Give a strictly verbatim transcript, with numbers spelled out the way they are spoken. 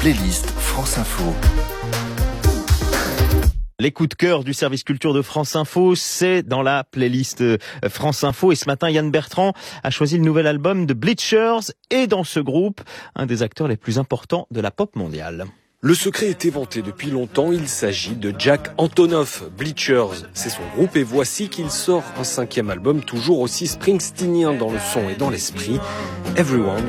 playlist France Info. Les coups de cœur du service culture de France Info, c'est dans la playlist France Info. Et ce matin, Yann Bertrand a choisi le nouvel album de Bleachers. Et dans ce groupe, un des acteurs les plus importants de la pop mondiale. Le secret est éventé depuis longtemps, il s'agit de Jack Antonoff. Bleachers, c'est son groupe et voici qu'il sort un cinquième album toujours aussi springsteenien dans le son et dans l'esprit. Everyone